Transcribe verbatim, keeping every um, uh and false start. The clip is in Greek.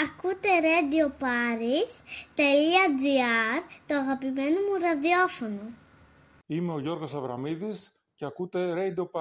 Ακούτε radioparis.gr, το αγαπημένο μου ραδιόφωνο. Είμαι ο Γιώργος Αβραμίδης και ακούτε Radio Paris.